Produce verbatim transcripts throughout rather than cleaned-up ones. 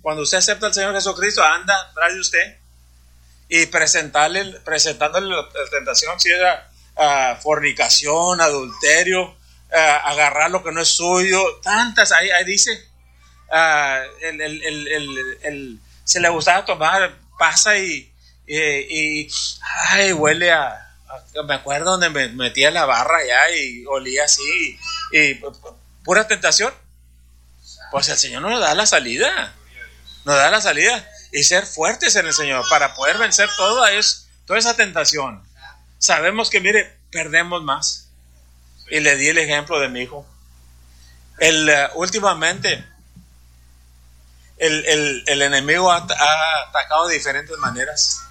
cuando usted acepta al Señor Jesucristo, anda atrás de usted y presentarle, presentándole la tentación, si era uh, fornicación, adulterio, uh, agarrar lo que no es suyo, tantas, ahí, ahí dice, uh, el, el, el, el, el, se le gustaba tomar, pasa y, y, y ay, huele a, a, me acuerdo donde me metía la barra allá y olía así, y, y pura tentación. Pues el Señor nos da la salida, nos da la salida. Y ser fuertes en el Señor para poder vencer toda, es, toda esa tentación. Sabemos que, mire, perdemos más. Y le di el ejemplo de mi hijo. El, uh, últimamente, el, el, el enemigo ha, ha atacado de diferentes maneras.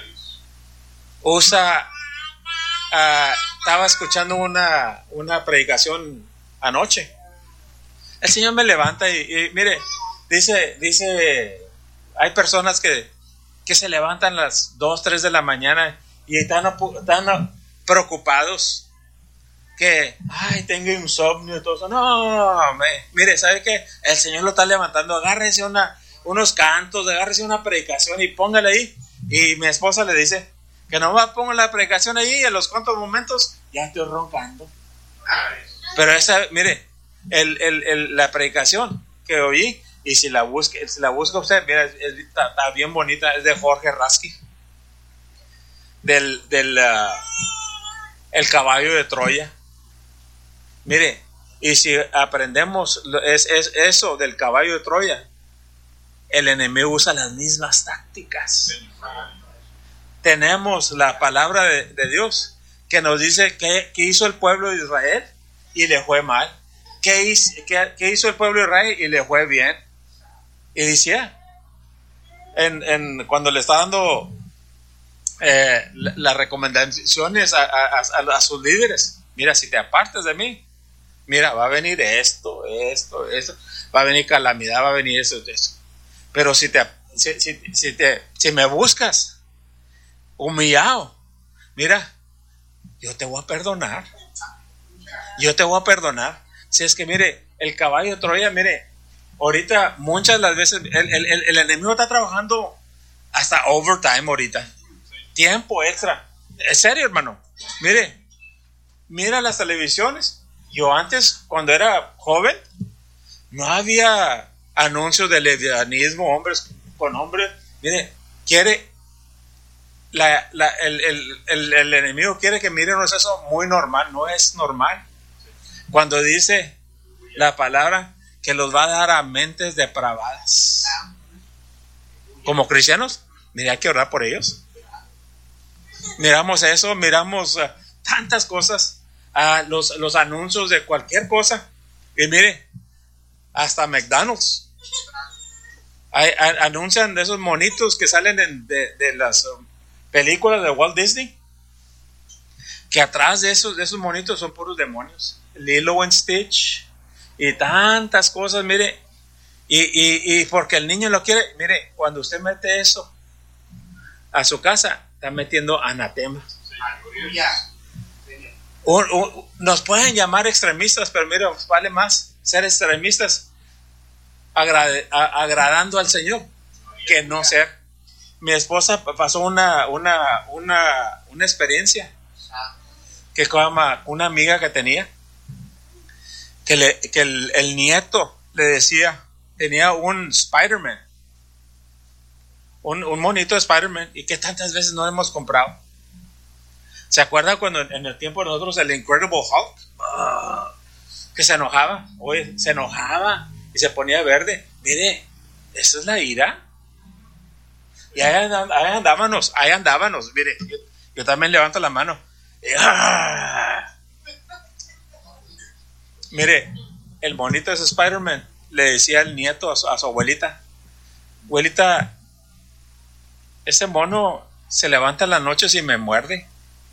Usa, uh, estaba escuchando una, una predicación anoche. El Señor me levanta y, y mire, dice, dice... Hay personas que, que se levantan a las dos, tres de la mañana y están, están preocupados que, ay, tengo insomnio y todo eso. No, me, mire, ¿sabe qué? El Señor lo está levantando. Agárrese una, unos cantos, agárrese una predicación y póngale ahí. Y mi esposa le dice que nomás pongo la predicación ahí y a los cuantos momentos ya estoy roncando. Pero esa, mire, el, el, el, la predicación que oí, y si la busca, si la busca usted, mira, es, es, está, está bien bonita, es de Jorge Rasky, del, del uh, el caballo de Troya. Mire, y si aprendemos es, es eso del caballo de Troya, el enemigo usa las mismas tácticas. Tenemos la palabra de, de Dios que nos dice que, que hizo el pueblo de Israel y le fue mal. ¿Qué hizo, qué, qué hizo el pueblo de Israel y le fue bien? Y decía, en, en, cuando le está dando eh, la, las recomendaciones a, a, a, a sus líderes, mira, si te apartas de mí, mira, va a venir esto, esto, esto, va a venir calamidad, va a venir eso, eso. Pero si te, si, si, si te, si me buscas humillado, mira, yo te voy a perdonar, yo te voy a perdonar. Si es que, mire, el caballo de Troya, mire, ahorita muchas de las veces el, el, el, el enemigo está trabajando hasta overtime ahorita, tiempo extra. En serio, hermano, mire, mira las televisiones. Yo antes, cuando era joven, no había anuncios de lesbianismo, hombres con hombres. Mire, quiere la, la, el, el, el, el enemigo quiere que miren eso muy normal. No es normal. Cuando dice la palabra que los va a dar a mentes depravadas. Como cristianos, mira, hay que orar por ellos. Miramos eso, miramos uh, tantas cosas, uh, los, los anuncios de cualquier cosa. Y mire, hasta McDonald's hay, hay, anuncian de esos monitos que salen en, de, de las um, películas de Walt Disney, que atrás de esos, de esos monitos son puros demonios. Lilo and Stitch y tantas cosas, mire, y, y, y porque el niño lo quiere. Mire, cuando usted mete eso a su casa, está metiendo anatema. Un, un, nos pueden llamar extremistas, pero mire, vale más ser extremistas agrade, a, agradando al Señor que no ser. Mi esposa pasó una una una, una experiencia que con una amiga que tenía, que, le, que el, el nieto le decía, tenía un Spider-Man, un, un monito de Spider-Man, y que tantas veces no hemos comprado. ¿Se acuerda cuando en el tiempo de nosotros el Incredible Hulk, uh, que se enojaba? Oye, se enojaba y se ponía verde. Mire, esa es la ira. Y ahí, and, ahí andábamos, ahí andábamos. Mire, yo, yo también levanto la mano. Y, ¡ah! Mire, el monito de ese Spider-Man le decía al nieto, a su, a su abuelita: abuelita, ese mono se levanta en las noches y me muerde.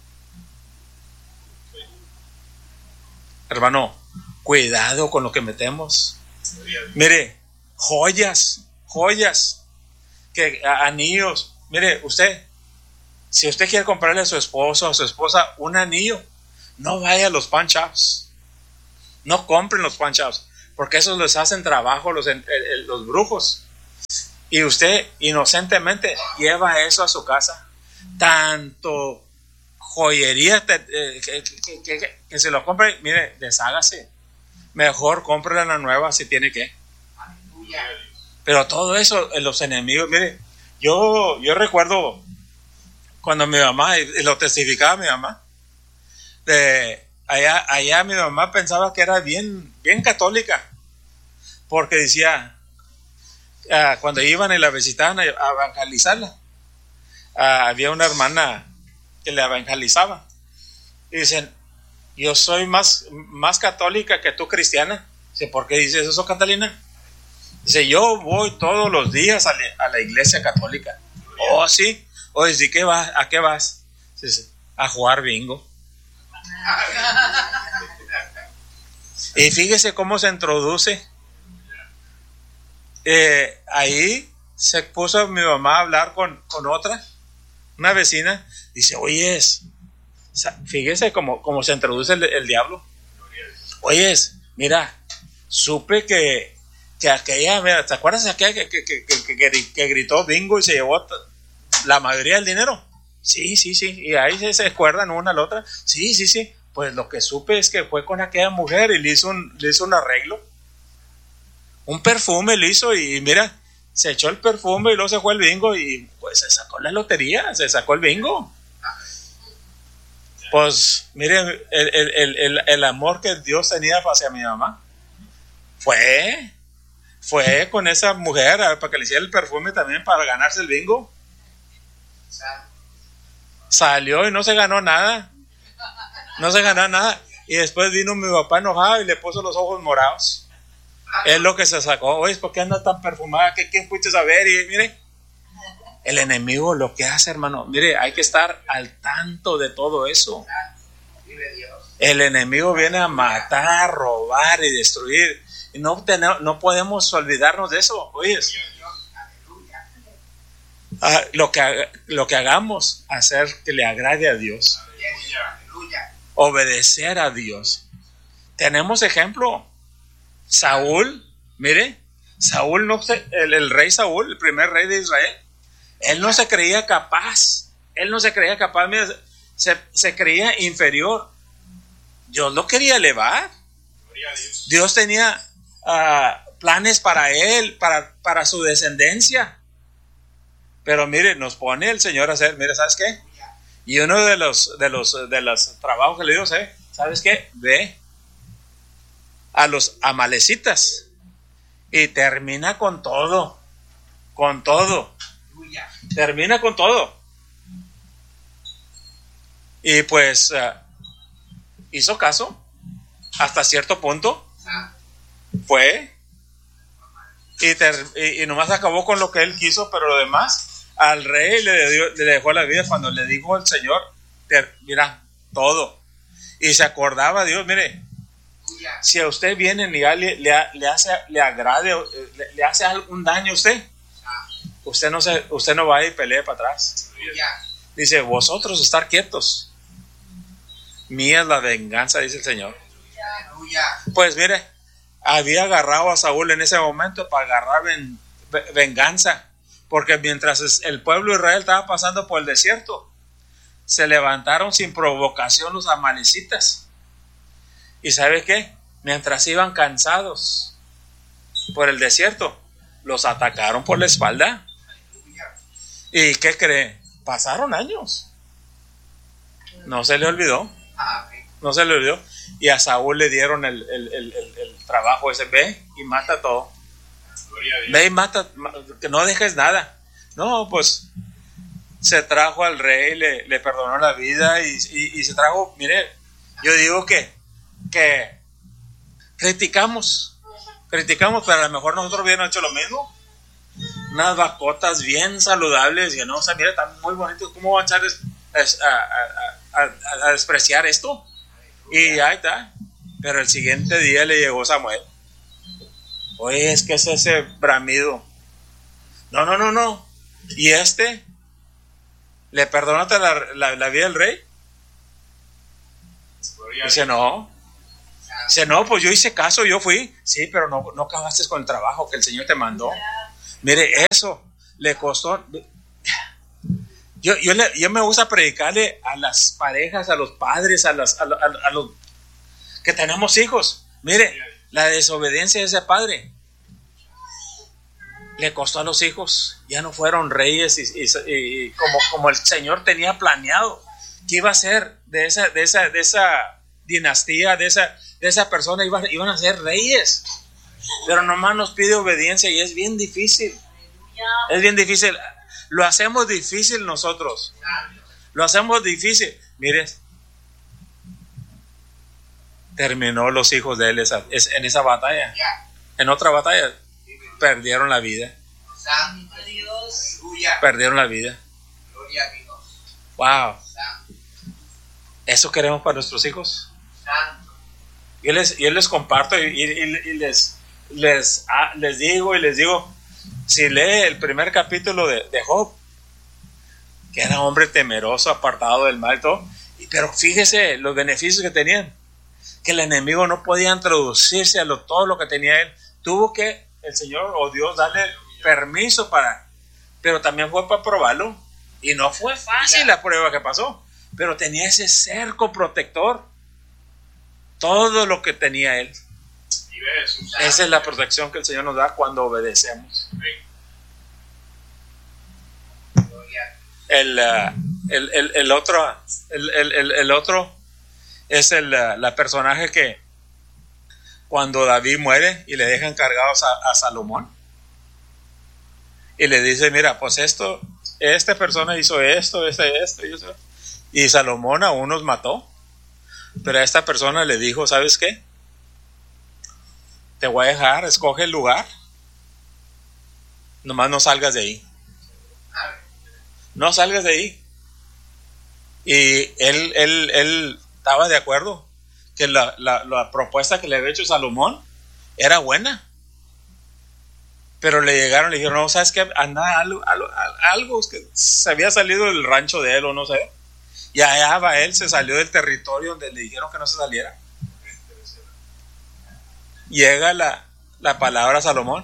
Hermano, cuidado con lo que metemos. Mire, joyas, joyas, que anillos. Mire, usted, si usted quiere comprarle a su esposo o a su esposa un anillo, no vaya a los pawn shops. No compren los pawn shops, porque esos les hacen trabajo los, los brujos. Y usted inocentemente lleva eso a su casa. Tanto joyería te, eh, que, que, que, que, que se lo compre, mire, deshágase. Mejor cómprela la nueva si tiene que. Pero todo eso, los enemigos, mire, yo, yo recuerdo cuando mi mamá, y lo testificaba mi mamá, de allá, allá mi mamá pensaba que era bien, bien católica, porque decía, uh, cuando iban y la visitaban a, a evangelizarla, uh, había una hermana que le evangelizaba, y dicen, yo soy más, más católica que tú cristiana. Dice, ¿por qué dices eso, Catalina? Dice, yo voy todos los días a, le, a la iglesia católica. Oh, sí. Oye, ¿sí qué vas? ¿A qué vas? Dice, a jugar bingo. Y fíjese cómo se introduce. Eh, ahí se puso mi mamá a hablar con, con otra, una vecina. Dice, oye, fíjese cómo, cómo se introduce el, el diablo. Oye, mira, supe que, que aquella, mira, ¿te acuerdas de aquella que, que, que, que, que, que gritó bingo y se llevó la mayoría del dinero? Sí, sí, sí. Y ahí se, se acuerdan una a la otra. Sí, sí, sí. Pues lo que supe es que fue con aquella mujer y le hizo un, le hizo un arreglo. Un perfume le hizo y mira, se echó el perfume y luego se fue el bingo y pues se sacó la lotería, se sacó el bingo. Pues mire, el, el, el, el amor que Dios tenía hacia mi mamá fue, fue con esa mujer para que le hiciera el perfume también para ganarse el bingo. Salió y no se ganó nada. No se ganó nada. Y después vino mi papá enojado y le puso los ojos morados. Es lo que se sacó. Oye, ¿por qué anda tan perfumada? ¿Qué, ¿Quién fuiste a ver? Y mire, el enemigo lo que hace, hermano, mire, hay que estar al tanto de todo eso. El enemigo viene a matar, robar y destruir. Y no, tenemos, no podemos olvidarnos de eso. Oye, ah, lo, que, lo que hagamos, hacer que le agrade a Dios. Obedecer a Dios. Tenemos ejemplo. Saúl, mire, Saúl, no se, el, el rey Saúl, el primer rey de Israel, él no se creía capaz. Él no se creía capaz, mire, se, se creía inferior. Dios lo quería elevar. Dios tenía uh, planes para él, para, para su descendencia. Pero mire, nos pone el Señor a hacer, mire, ¿sabes qué? Y uno de los, de los, de los trabajos que le digo, ¿sabes qué? Ve a los amalecitas y termina con todo, con todo, termina con todo. Y pues uh, hizo caso hasta cierto punto, fue y, ter, y, y nomás acabó con lo que él quiso, pero lo demás al rey le, dio, le dejó la vida cuando le dijo el Señor, ter, mira, todo. Y se acordaba Dios, mire, si a usted viene y le, le, le hace, le agrade, le, le hace algún daño a usted, usted no se, usted no va a ir y pelee para atrás. Dice, vosotros estar quietos, mía es la venganza, dice el Señor. Pues mire, había agarrado a Saúl en ese momento para agarrar ven, venganza, porque mientras el pueblo de Israel estaba pasando por el desierto, se levantaron sin provocación los amalecitas. ¿Y sabe qué? Mientras iban cansados por el desierto, los atacaron por la espalda. ¿Y qué cree? Pasaron años. No se le olvidó. No se le olvidó. Y a Saúl le dieron el, el, el, el, el trabajo ese. Ve y mata todo. Ve y mata, que no dejes nada. No, pues se trajo al rey, le, le perdonó la vida y, y, y se trajo, mire, yo digo que que criticamos, criticamos, pero a lo mejor nosotros hubiéramos hecho lo mismo. Unas vacotas bien saludables, y no, o sea, mira, están muy bonitos, ¿cómo van a echar a, a, a, a despreciar esto? Y ahí está. Pero el siguiente día le llegó Samuel. Oye, es que es ese bramido. No, no, no, no. ¿Y este? ¿Le perdonaste la, la, la vida del rey? Dice, no. Dice, no, pues yo hice caso, yo fui. Sí, pero no, no acabaste con el trabajo que el Señor te mandó. Mire, eso le costó. Yo, yo, le, yo me gusta predicarle a las parejas, a los padres, a, las, a, a, a los que tenemos hijos. Mire, la desobediencia de ese padre le costó a los hijos. Ya no fueron reyes y, y, y como, como el Señor tenía planeado que iba a ser de esa, de esa, de esa dinastía, de esa, de esa persona, iban, iban a ser reyes. Pero nomás nos pide obediencia y es bien difícil. Es bien difícil. Lo hacemos difícil nosotros. Lo hacemos difícil. Mire, terminó los hijos de él esa, es, en esa batalla. En otra batalla perdieron la vida. Perdieron la vida. Wow. ¿Eso queremos para nuestros hijos? Yo les, yo les comparto y, y, y les, les, ah, les digo y les digo, si lee el primer capítulo de, de Job, que era hombre temeroso, apartado del mal, todo, pero fíjese los beneficios que tenían, que el enemigo no podía introducirse a lo, todo lo que tenía él. Tuvo que el Señor o Dios darle permiso para, pero también fue para probarlo, y no fue fácil la prueba que pasó, pero tenía ese cerco protector, todo lo que tenía él. Esa es la protección que el Señor nos da cuando obedecemos. El, uh, el, el, el otro el, el, el otro es el, uh, la personaje que cuando David muere y le dejan cargados a, a Salomón y le dice, mira, pues esto, esta persona hizo esto, este, esto y eso, y Salomón a unos mató, pero a esta persona le dijo, ¿sabes qué? Te voy a dejar, escoge el lugar, nomás no salgas de ahí, no salgas de ahí. Y él, él, él estaba de acuerdo que la, la, la propuesta que le había hecho Salomón era buena, pero le llegaron y le dijeron, no, ¿sabes qué? Anda algo, algo, algo que se había salido del rancho de él o no sé, y allá va él, se salió del territorio donde le dijeron que no se saliera. Llega la, la palabra a Salomón.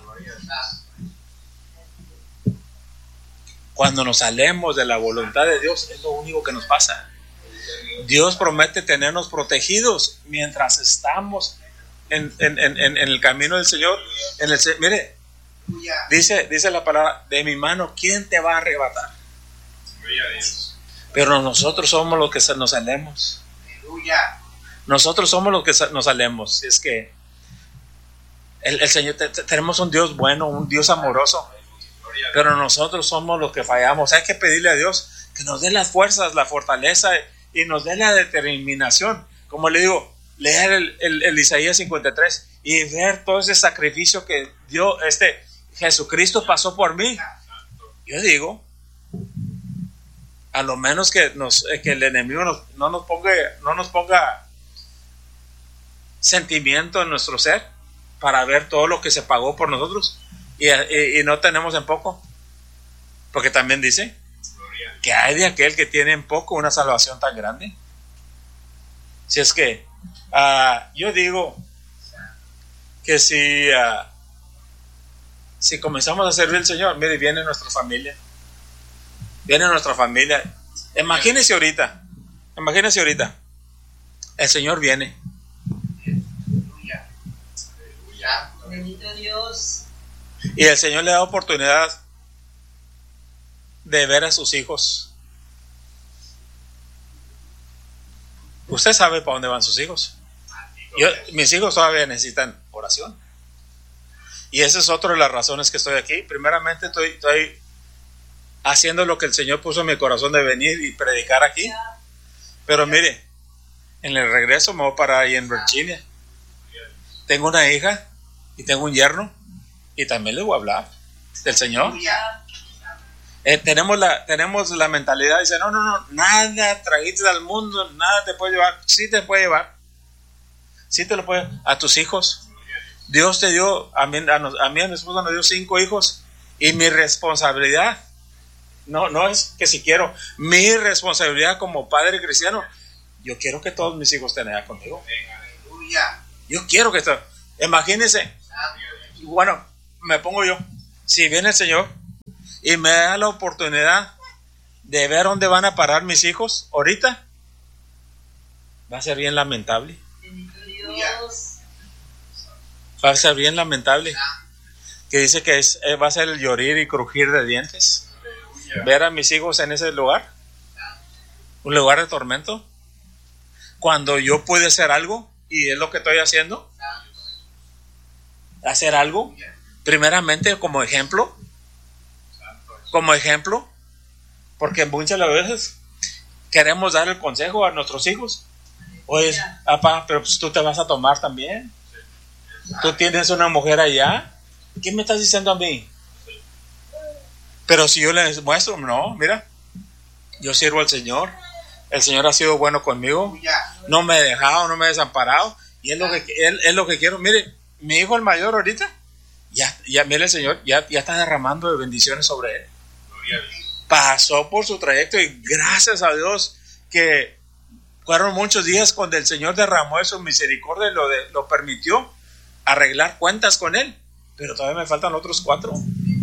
Cuando nos salemos de la voluntad de Dios, es lo único que nos pasa. Dios promete tenernos protegidos mientras estamos en, en, en, en el camino del Señor. En el, mire, dice, dice la palabra, de mi mano, ¿quién te va a arrebatar? Pero nosotros somos los que nos salemos. Nosotros somos los que nos salemos. Es que El, el Señor, te, te, tenemos un Dios bueno, un Dios amoroso, pero nosotros somos los que fallamos. Hay que pedirle a Dios que nos dé las fuerzas, la fortaleza y nos dé la determinación. Como le digo, leer el, el, el Isaías cincuenta y tres y ver todo ese sacrificio que Dios, este Jesucristo pasó por mí. Yo digo, a lo menos que nos, que el enemigo nos, no nos ponga, no nos ponga sentimiento en nuestro ser, para ver todo lo que se pagó por nosotros y, y, y no tenemos en poco, porque también dice que hay de aquel que tiene en poco una salvación tan grande. Si es que uh, yo digo que si uh, si comenzamos a servir al Señor, mire, viene nuestra familia, viene nuestra familia. Imagínese ahorita, imagínese ahorita, el Señor viene. Bendito Dios. Y el Señor le da oportunidad de ver a sus hijos. Usted sabe para dónde van sus hijos. Yo, mis hijos todavía necesitan oración. Y esa es otra de las razones que estoy aquí. Primeramente estoy, estoy haciendo lo que el Señor puso en mi corazón de venir y predicar aquí. Pero mire, en el regreso me voy a parar ahí en Virginia. Tengo una hija y tengo un yerno y también les voy a hablar del Señor. Eh, tenemos la tenemos la mentalidad, dice, no, no, no, nada trajiste al mundo, nada te puede llevar. Sí te puede llevar, sí te lo puede, a tus hijos. Dios te dio, a mí, a, nos, a mí a mi esposa nos dio cinco hijos, y mi responsabilidad no, no es que si quiero, mi responsabilidad como padre cristiano, yo quiero que todos mis hijos estén allá conmigo. Yo quiero que estén. Imagínense, bueno, me pongo yo, si viene el Señor y me da la oportunidad de ver dónde van a parar mis hijos ahorita, va a ser bien lamentable. Dios. Va a ser bien lamentable. Que dice que es, va a ser el llorir y crujir de dientes. Ver a mis hijos en ese lugar, un lugar de tormento, cuando yo pude hacer algo, y es lo que estoy haciendo, hacer algo, primeramente como ejemplo, como ejemplo, porque muchas veces queremos dar el consejo a nuestros hijos. Oye, papá, pero pues tú te vas a tomar también. Tú tienes una mujer allá. ¿Qué me estás diciendo a mí? Pero si yo les muestro, no, mira, yo sirvo al Señor. El Señor ha sido bueno conmigo. No me he dejado, no me he desamparado. Y es lo que, él, es lo que quiero. Mire, mi hijo el mayor ahorita, ya, ya mire el Señor, ya, ya está derramando de bendiciones sobre él. Pasó por su trayecto y gracias a Dios que fueron muchos días cuando el Señor derramó de su misericordia y lo, de, lo permitió arreglar cuentas con él. Pero todavía me faltan otros cuatro.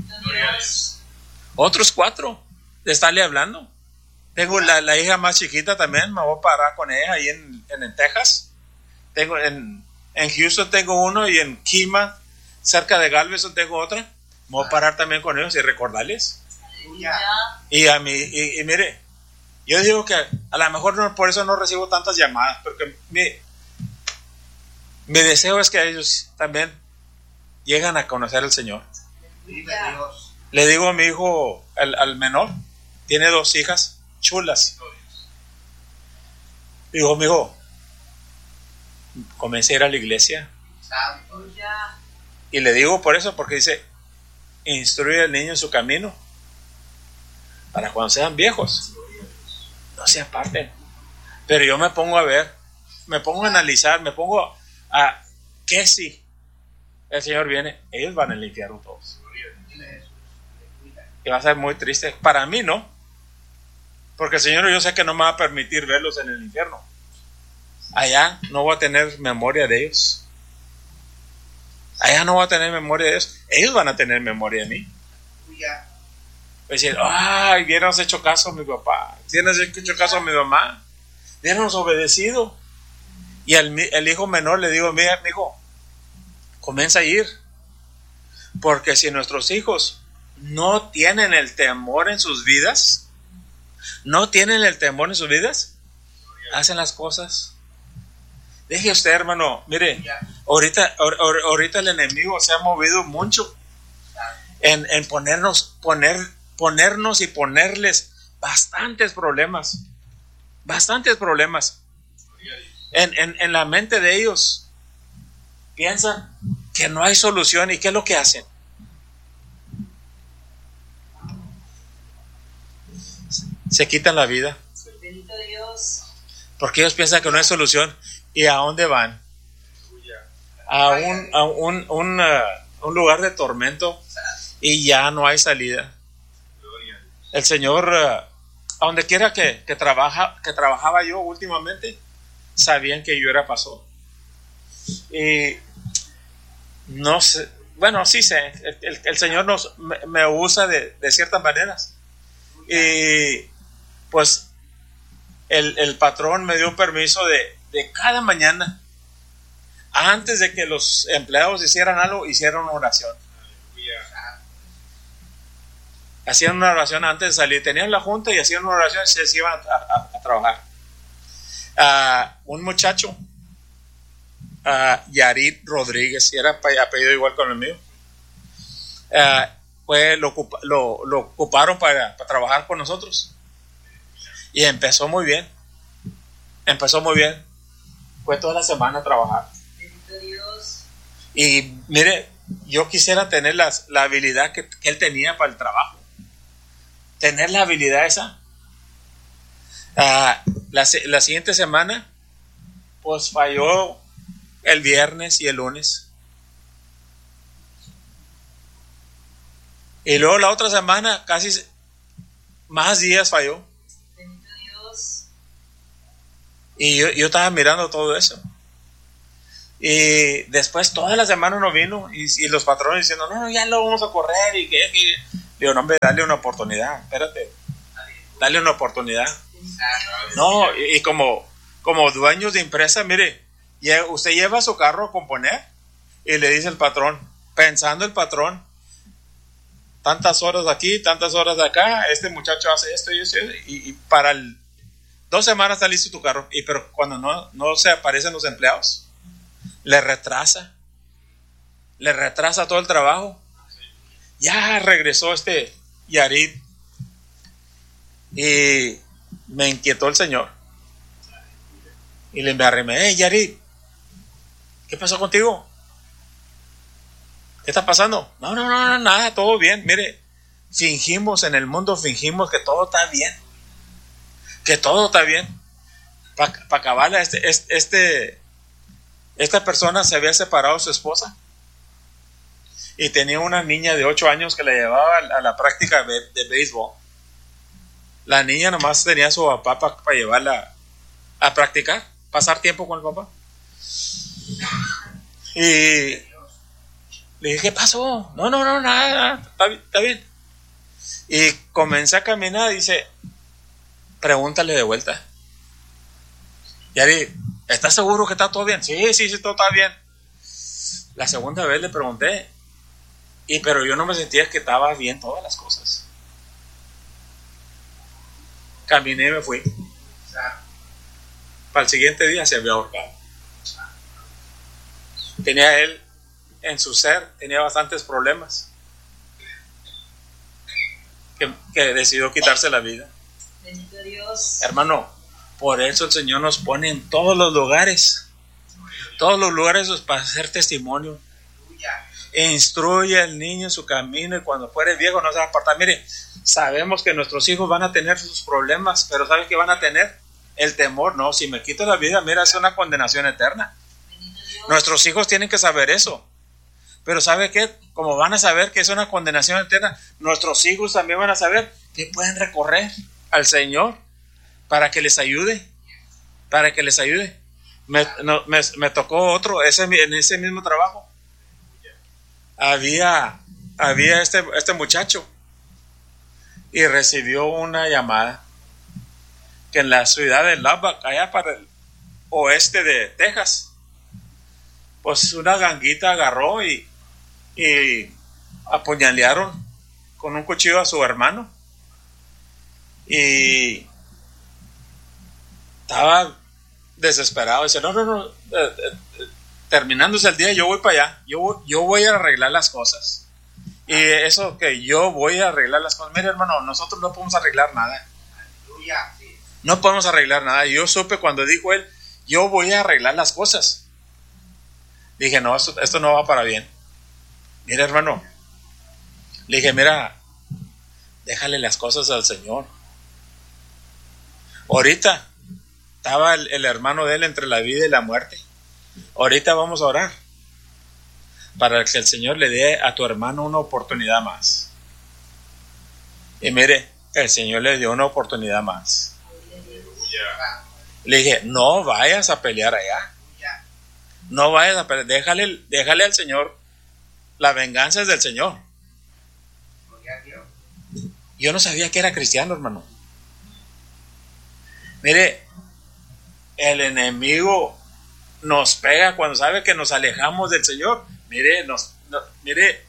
Otros cuatro de estarle hablando. Tengo la, la hija más chiquita también, me voy a parar con ella ahí en, en, en Texas. Tengo en, en Houston tengo uno y en Kima, cerca de Galveston, tengo otra. Me voy a parar también con ellos y recordarles. Y a mí, y, y mire, yo digo que a lo mejor no, por eso no recibo tantas llamadas, porque mi, mi deseo es que ellos también llegan a conocer al Señor. Le digo a mi hijo, al, al menor, tiene dos hijas chulas. Digo, mi hijo, comencé a ir a la iglesia. Y le digo por eso, porque dice, instruye al niño en su camino, para cuando sean viejos, no se aparten. Pero yo me pongo a ver, me pongo a analizar, me pongo a, ¿qué si el Señor viene? Ellos van al infierno todos. Y va a ser muy triste. Para mí no. Porque el Señor, yo sé que no me va a permitir verlos en el infierno. Allá no voy a tener memoria de ellos. Allá no voy a tener memoria de ellos. Ellos van a tener memoria de mí. Decir, ay, hubiéramos hecho caso a mi papá, hubiéramos hecho caso a mi mamá, hubiéramos obedecido. Y al el hijo menor le digo, mira, mi hijo, comienza a ir. Porque si nuestros hijos no tienen el temor en sus vidas, no tienen el temor en sus vidas, hacen las cosas. Deje usted, hermano, mire, ahorita, ahorita el enemigo se ha movido mucho en, en ponernos, poner, ponernos y ponerles bastantes problemas, bastantes problemas. En, en, en la mente de ellos piensan que no hay solución. ¿Y qué es lo que hacen? Se quitan la vida. Bendito Dios. Porque ellos piensan que no hay solución. ¿Y a dónde van? A un, a un, un, uh, un lugar de tormento y ya no hay salida. El Señor, uh, a donde quiera que, que, trabaja, que trabajaba yo últimamente, sabían que yo era pastor. Y no sé, bueno, sí sé, el, el, el Señor nos, me, me usa de, de ciertas maneras. Y pues el, el patrón me dio permiso de, de cada mañana, antes de que los empleados hicieran algo, hicieran una oración. Hacían una oración antes de salir, tenían la junta y hacían una oración y se iban a, a, a trabajar. Uh, un muchacho, uh, Yarit Rodríguez, era apellido igual con el mío, uh, pues lo, lo, lo ocuparon para, para trabajar con nosotros y empezó muy bien, empezó muy bien, fue toda la semana a trabajar. Dios. Y mire, yo quisiera tener las, la habilidad que, que él tenía para el trabajo, tener la habilidad esa. Uh, la, la siguiente semana pues falló el viernes y el lunes, y luego la otra semana casi más días falló. Bendito Dios. Y yo, yo estaba mirando todo eso. Y después toda la semana no vino. Y, y los patrones diciendo, no, no, ya lo vamos a correr. Y que, que. Digo, no, hombre, dale una oportunidad. Espérate. Dale una oportunidad. No, y, y como, como dueños de empresa, mire, usted lleva su carro a componer y le dice el patrón, pensando el patrón, tantas horas aquí, tantas horas de acá, este muchacho hace esto y eso, y, y para el, dos semanas está listo tu carro. Y pero cuando no, no se aparecen los empleados, le retrasa, le retrasa todo el trabajo. Ya regresó este Yarid y me inquietó el Señor. Y le arrimé, hey Yarid, ¿qué pasó contigo? ¿Qué está pasando? No, no, no, no, nada, todo bien. Mire, fingimos en el mundo, fingimos que todo está bien. Que todo está bien. Para pa acabarla, este, este, este, esta persona se había separado de su esposa y tenía una niña de ocho años que la llevaba a la práctica de, de béisbol. La niña nomás tenía a su papá para pa llevarla a practicar, pasar tiempo con el papá. Y le dije, ¿qué pasó? No, no, no, nada, nada, está, está bien. Y comencé a caminar y dice, pregúntale de vuelta. Yari, ¿estás seguro que está todo bien? Sí, sí, sí, todo está bien. La segunda vez le pregunté, y pero yo no me sentía que estaba bien todas las cosas. Caminé y me fui. Para el siguiente día se había ahorcado. Tenía él en su ser, tenía bastantes problemas, que, que decidió quitarse la vida. Bendito Dios. Hermano, por eso el Señor nos pone en todos los lugares, todos los lugares para hacer testimonio. E instruye al niño en su camino, y cuando fuere viejo no se va a apartar. Mire, sabemos que nuestros hijos van a tener sus problemas, pero ¿sabes qué van a tener? El temor. No, si me quito la vida, mira, es una condenación eterna. Nuestros hijos tienen que saber eso. Pero ¿sabe qué? Como van a saber que es una condenación eterna, nuestros hijos también van a saber que pueden recorrer al Señor para que les ayude. Para que les ayude. Me, no, me, me tocó otro, ese, en ese mismo trabajo. Había, había este, este muchacho y recibió una llamada que en la ciudad de Lubbock, allá para el oeste de Texas, pues una ganguita agarró y, y apuñalearon con un cuchillo a su hermano, y estaba desesperado. Dice, no, no, no, eh, eh, terminándose el día yo voy para allá, yo, yo voy a arreglar las cosas. Y eso que yo voy a arreglar las cosas, mire hermano, nosotros no podemos arreglar nada. No podemos arreglar nada. Yo supe cuando dijo él, yo voy a arreglar las cosas. Dije, no, esto, esto no va para bien. Mira hermano, le dije, mira, déjale las cosas al Señor. Ahorita estaba el, el hermano de él entre la vida y la muerte. Ahorita vamos a orar para que el Señor le dé a tu hermano una oportunidad más. Y mire, el Señor le dio una oportunidad más. Le dije, no vayas a pelear allá. No vayas a pelear. Déjale, déjale al Señor. La venganza es del Señor. Yo no sabía que era cristiano, hermano. Mire, el enemigo nos pega cuando sabe que nos alejamos del Señor. Mire, nos, no, mire,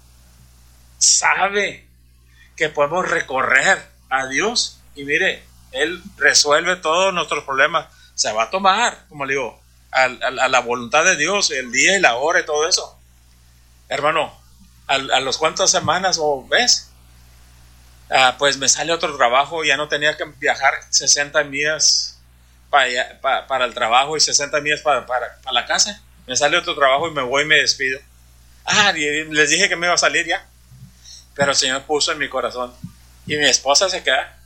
sabe que podemos recorrer a Dios, y mire, Él resuelve todos nuestros problemas. Se va a tomar, como le digo, a, a, a la voluntad de Dios, el día y la hora y todo eso. Hermano, a, a los cuantas semanas o ves, ah, pues me sale otro trabajo. Ya no tenía que viajar sesenta millas para, allá, para, para el trabajo y sesenta millas para, para, para la casa. Me sale otro trabajo y me voy y me despido. Ah, y les dije que me iba a salir ya, pero el Señor puso en mi corazón. Y mi esposa se queda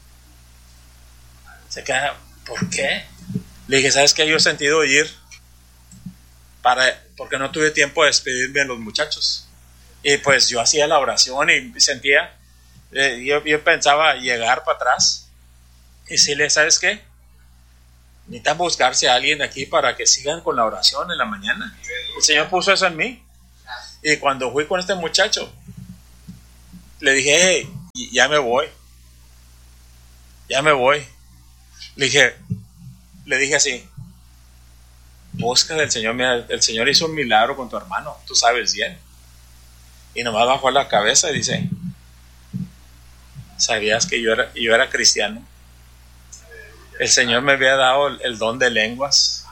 se queda, ¿por qué? Le dije, ¿sabes qué? Yo he sentido ir para, porque no tuve tiempo de despedirme de los muchachos. Y pues yo hacía la oración y sentía, eh, yo, yo pensaba llegar para atrás y decirle, ¿sabes qué? necesitan buscarse a alguien aquí para que sigan con la oración en la mañana. El Señor puso eso en mí. Y cuando fui con este muchacho, le dije, hey, ya me voy. Ya me voy. Le dije, le dije así, busca del Señor. Mira, el Señor hizo un milagro con tu hermano, tú sabes bien. Y nomás bajó la cabeza y dice, ¿sabías que yo era, yo era cristiano? El Señor me había dado el, el don de lenguas.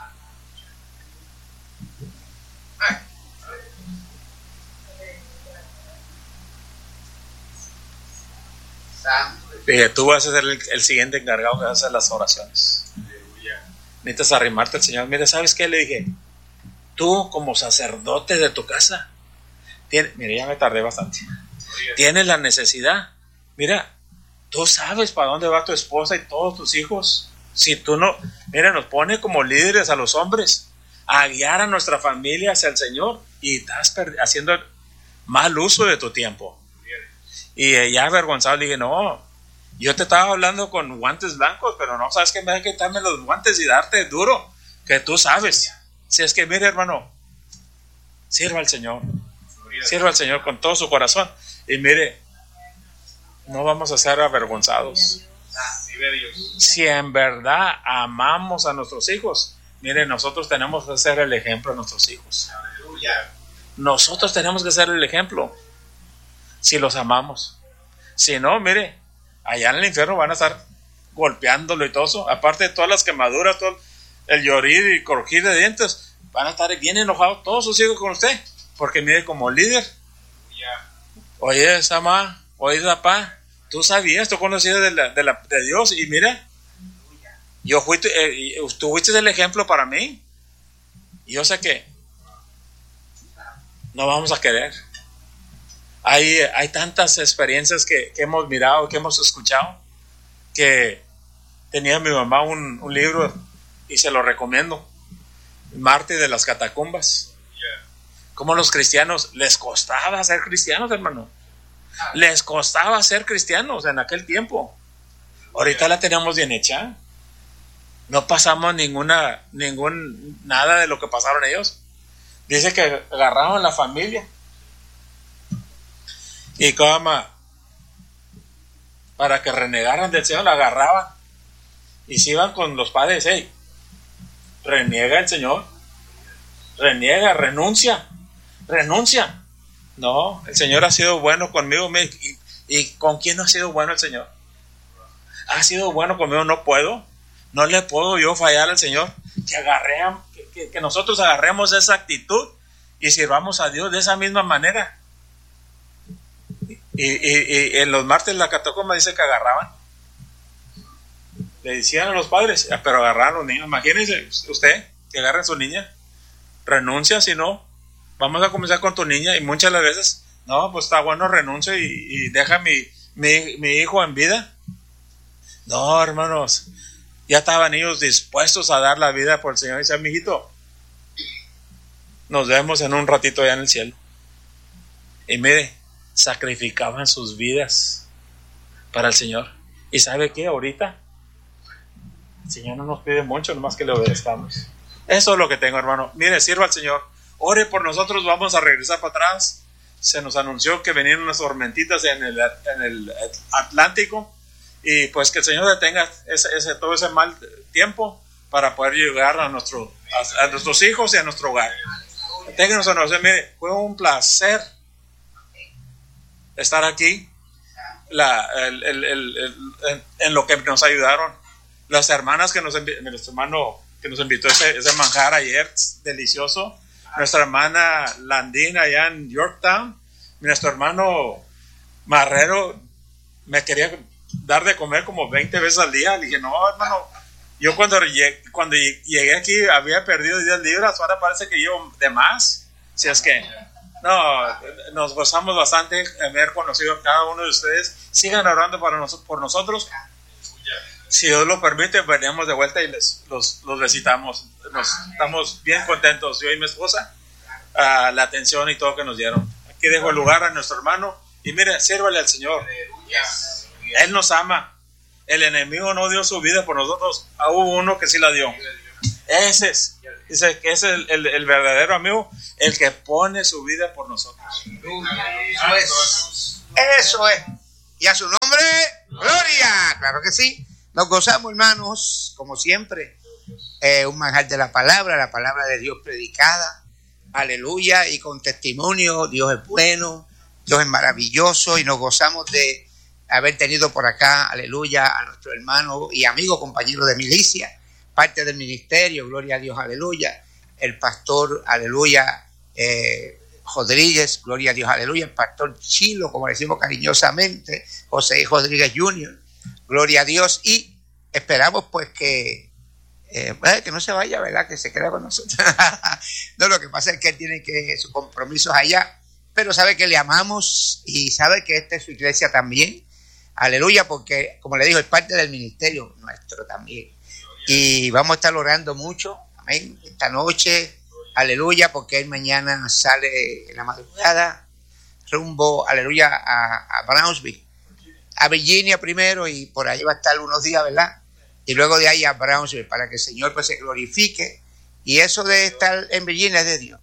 Dije, tú vas a ser el, el siguiente encargado que va a hacer las oraciones. Necesitas arrimarte al Señor. Mira, ¿sabes qué? Le dije, tú como sacerdote de tu casa, tiene, mira, ya me tardé bastante. Tienes la necesidad. Mira, tú sabes para dónde va tu esposa y todos tus hijos. Si tú no, mira, nos pone como líderes a los hombres a guiar a nuestra familia hacia el Señor y estás haciendo mal uso de tu tiempo. Y ya avergonzado le dije, no, yo te estaba hablando con guantes blancos, pero no sabes que me hay que quitarme los guantes y darte duro, que tú sabes. Si es que, mire, hermano, sirva al Señor, sirva al Señor con todo su corazón. Y mire, no vamos a ser avergonzados. Si en verdad amamos a nuestros hijos, mire, nosotros tenemos que ser el ejemplo a nuestros hijos. Nosotros tenemos que ser el ejemplo. Si los amamos. Si no, mire, allá en el infierno van a estar golpeándolo y todo eso. Aparte de todas las quemaduras, todo el llorir y crujir de dientes, van a estar bien enojados todos sus hijos con usted. Porque mire, como líder, oye, mamá, oye, papá, tú sabías, tú conocías de, la, de, la, de Dios. Y mira, yo fui, eh, tú fuiste el ejemplo para mí. Y yo sé que no vamos a querer. Hay, hay tantas experiencias que, que hemos mirado, que hemos escuchado, que tenía mi mamá un, un libro y se lo recomiendo, Mártir de las Catacumbas. Como los cristianos les costaba ser cristianos, hermano. Les costaba ser cristianos en aquel tiempo. Ahorita la tenemos bien hecha. No pasamos ninguna, ningún, nada de lo que pasaron ellos. Dice que agarraron la familia. Y como para que renegaran del Señor, la agarraban y se iban con los padres. Hey, reniega el Señor, reniega, renuncia, renuncia. No, el Señor ha sido bueno conmigo. ¿Y, y con quién no ha sido bueno el Señor? Ha sido bueno conmigo, no puedo, no le puedo yo fallar al Señor. Que, agarre, que, que, que nosotros agarremos esa actitud y sirvamos a Dios de esa misma manera. Y, y, y en los mártires de la catacumba dice que agarraban, le decían a los padres, pero agarraron a los niños. Imagínense usted que agarren a su niña, renuncia, si no, vamos a comenzar con tu niña. Y muchas de las veces, no, pues está bueno, renuncio y, y deja mi, mi, mi hijo en vida. No, hermanos, ya estaban ellos dispuestos a dar la vida por el Señor. Y dice, mijito, nos vemos en un ratito allá en el cielo. Y mire, sacrificaban sus vidas para el Señor. ¿Y sabe qué? Ahorita el Señor no nos pide mucho, nomás que le obedezcamos. Eso es lo que tengo, hermano. Mire, sirva al Señor, ore por nosotros. Vamos a regresar para atrás. Se nos anunció que venían unas tormentitas en el, en el Atlántico, y pues que el Señor detenga ese, ese, todo ese mal tiempo para poder llegar a, nuestro, a, a nuestros hijos y a nuestro hogar. Ténganos a nosotros. Mire, fue un placer estar aquí, la, el, el, el, el, en lo que nos ayudaron las hermanas que nos envi- nuestro hermano que nos invitó ese, ese manjar ayer delicioso, nuestra hermana Landina allá en Yorktown, nuestro hermano Marrero me quería dar de comer como veinte veces al día. Le dije, no, hermano, yo cuando llegué, cuando llegué aquí había perdido diez libras, ahora parece que llevo de más. Si es que no, nos gozamos bastante de haber conocido a cada uno de ustedes. Sigan orando para nos, por nosotros. Si Dios lo permite, venimos de vuelta y les, los, los visitamos. Nos, estamos bien contentos, yo y mi esposa, a la atención y todo que nos dieron. Aquí dejo el lugar a nuestro hermano. Y mire, sírvale al Señor. Él nos ama. El enemigo no dio su vida por nosotros, ah, hubo uno que sí la dio. Ese es, dice que es el, el, el verdadero amigo, el que pone su vida por nosotros. Eso es. Eso es. Y a su nombre, gloria. Claro que sí. Nos gozamos, hermanos, como siempre. Eh, un manjar de la palabra, la palabra de Dios predicada. Aleluya. Y con testimonio, Dios es bueno, Dios es maravilloso. Y nos gozamos de haber tenido por acá, aleluya, a nuestro hermano y amigo, compañero de milicia, parte del ministerio, gloria a Dios, aleluya. El pastor, aleluya, eh, Rodríguez, gloria a Dios, aleluya. El pastor Chilo, como le decimos cariñosamente, José Rodríguez junior, gloria a Dios. Y esperamos pues que, eh, que no se vaya, ¿verdad? Que se quede con nosotros. No, lo que pasa es que él tiene que sus compromisos allá, pero sabe que le amamos y sabe que esta es su iglesia también. Aleluya, porque como le digo, es parte del ministerio nuestro también. Y vamos a estar orando mucho, amén, esta noche, aleluya, porque él mañana sale en la madrugada, rumbo, aleluya, a, a Brownsville, a Virginia primero, y por ahí va a estar unos días, ¿verdad? Y luego de ahí a Brownsville, para que el Señor pues se glorifique. Y eso de estar en Virginia es de Dios,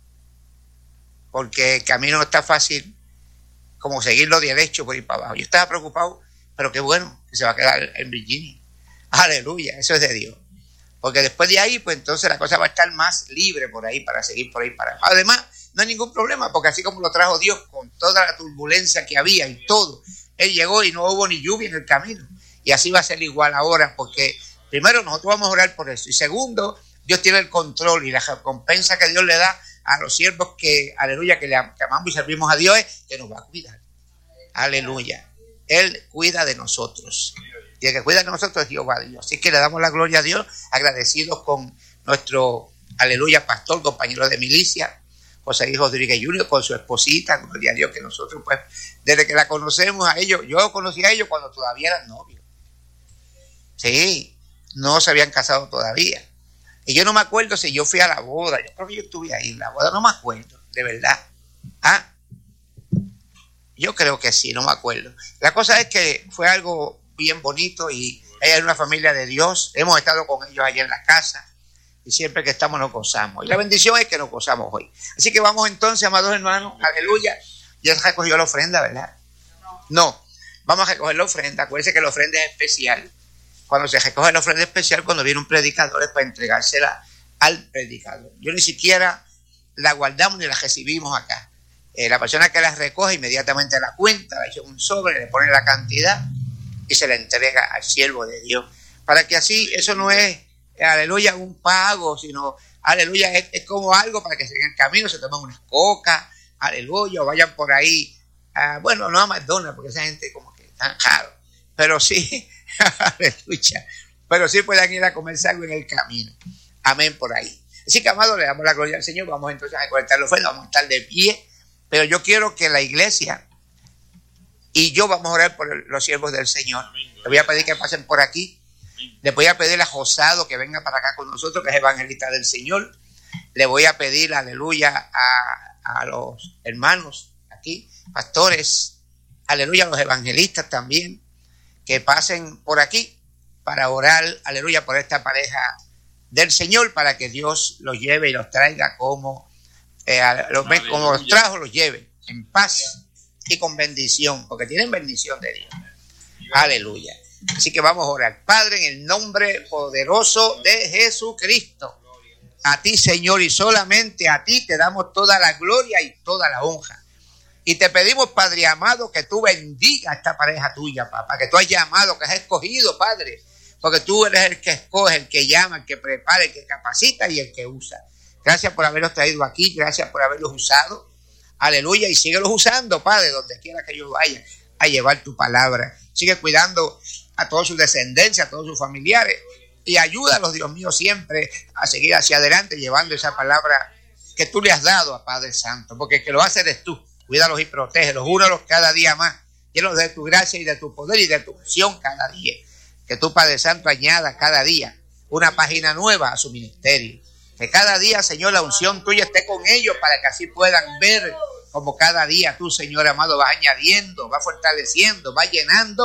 porque el camino no está fácil, como seguirlo derecho por ir para abajo. Yo estaba preocupado, pero qué bueno que se va a quedar en Virginia. Aleluya, eso es de Dios. Porque después de ahí, pues entonces la cosa va a estar más libre por ahí, para seguir por ahí para abajo. Además, no hay ningún problema, porque así como lo trajo Dios, con toda la turbulencia que había y todo, Él llegó y no hubo ni lluvia en el camino. Y así va a ser igual ahora, porque primero nosotros vamos a orar por eso. Y segundo, Dios tiene el control y la recompensa que Dios le da a los siervos que, aleluya, que le amamos y servimos a Dios, es que nos va a cuidar. Aleluya. Él cuida de nosotros. Y el que cuida de nosotros es Jehová Dios. Así que le damos la gloria a Dios, agradecidos con nuestro, aleluya, pastor, compañero de milicia, José Rodríguez junior, con su esposita, gloria a Dios, que nosotros, pues, desde que la conocemos a ellos, yo conocí a ellos cuando todavía eran novios. Sí, no se habían casado todavía. Y yo no me acuerdo si yo fui a la boda. Yo creo que yo estuve ahí en la boda, no me acuerdo, de verdad. Ah, yo creo que sí, no me acuerdo. La cosa es que fue algo bien bonito y ella es una familia de Dios. Hemos estado con ellos allá en la casa y siempre que estamos nos gozamos. Y la bendición es que nos gozamos hoy. Así que vamos entonces, amados hermanos, aleluya. Ya se recogió la ofrenda, ¿verdad? No, vamos a recoger la ofrenda. Acuérdense que la ofrenda es especial. Cuando se recoge la ofrenda especial, cuando viene un predicador, es para entregársela al predicador. Yo ni siquiera la guardamos ni la recibimos acá. Eh, la persona que la recoge inmediatamente la cuenta, la echa en un sobre, le pone la cantidad y se la entrega al siervo de Dios. Para que así, eso no es, aleluya, un pago, sino, aleluya, es, es como algo para que en el camino se tomen unas cocas, aleluya, o vayan por ahí, uh, bueno, no a McDonald's, porque esa gente como que tan raro, pero sí, aleluya, pero sí puedan ir a comerse algo en el camino. Amén, por ahí. Así que, amados, le damos la gloria al Señor. Vamos entonces a conectar la ofrenda, vamos a estar de pie. Pero yo quiero que la iglesia y yo vamos a orar por los siervos del Señor. Le voy a pedir que pasen por aquí. Le voy a pedir a Josado que venga para acá con nosotros, que es evangelista del Señor. Le voy a pedir, aleluya, a, a los hermanos aquí, pastores, aleluya, a los evangelistas también, que pasen por aquí para orar, aleluya, por esta pareja del Señor, para que Dios los lleve y los traiga como Eh, los, como los trajo, los lleve en paz y con bendición, porque tienen bendición de Dios. Aleluya. Así que vamos a orar. Padre, en el nombre poderoso de Jesucristo, a ti, Señor, y solamente a ti te damos toda la gloria y toda la honra. Y te pedimos, Padre amado, que tú bendiga a esta pareja tuya, papá, que tú has llamado, que has escogido, Padre, porque tú eres el que escoge, el que llama, el que prepara, el que capacita y el que usa. Gracias por haberlos traído aquí, gracias por haberlos usado, aleluya, y síguelos usando, Padre, donde quiera que ellos vayan a llevar tu palabra. Sigue cuidando a toda su descendencia, a todos sus familiares, y ayúdalos, Dios mío, siempre a seguir hacia adelante, llevando esa palabra que tú le has dado a Padre Santo, porque el que lo hace eres tú. Cuídalos y protégelos, únalos cada día más, llenos de tu gracia y de tu poder y de tu unción cada día. Que tú, Padre Santo, añada cada día una página nueva a su ministerio. Que cada día, Señor, la unción tuya esté con ellos para que así puedan ver como cada día tú, Señor amado, vas añadiendo, vas fortaleciendo, vas llenando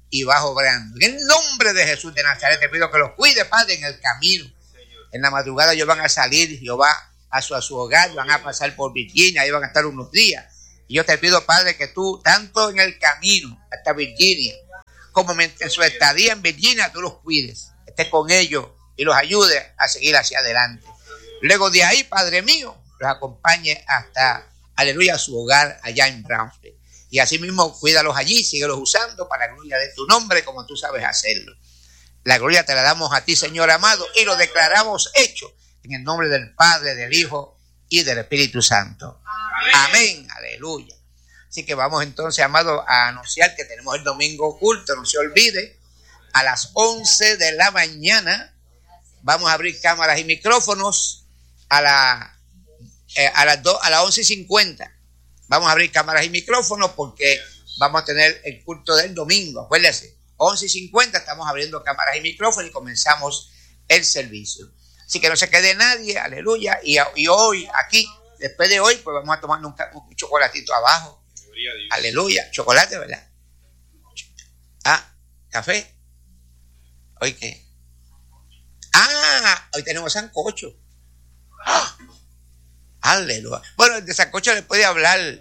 y vas obrando. En el nombre de Jesús de Nazaret te pido que los cuides, Padre, en el camino. En la madrugada ellos van a salir, Jehová, a su, a su hogar, van a pasar por Virginia, ahí van a estar unos días. Y yo te pido, Padre, que tú, tanto en el camino hasta Virginia, como en su estadía en Virginia, tú los cuides, estés con ellos y los ayudes a seguir hacia adelante. Luego de ahí, Padre mío, los acompañe hasta, aleluya, a su hogar allá en Brownsville. Y así mismo, cuídalos allí, síguelos usando para la gloria de tu nombre, como tú sabes hacerlo. La gloria te la damos a ti, Señor amado, y lo declaramos hecho en el nombre del Padre, del Hijo y del Espíritu Santo. Amén. Amén. Aleluya. Así que vamos entonces, amado, a anunciar que tenemos el domingo culto. No se olvide, a las once de la mañana vamos a abrir cámaras y micrófonos. A, la, eh, a las dos, a las once y cincuenta vamos a abrir cámaras y micrófonos porque vamos a tener el culto del domingo. Acuérdense, once y cincuenta estamos abriendo cámaras y micrófonos y comenzamos el servicio. Así que no se quede nadie, aleluya. Y, y hoy, aquí, después de hoy, pues vamos a tomar un, un chocolatito abajo. Aleluya, chocolate, ¿verdad? Ah, café. ¿Hoy qué? Ah, hoy tenemos sancocho. ¡Ah! Aleluya. Bueno, de sancocho le puede hablar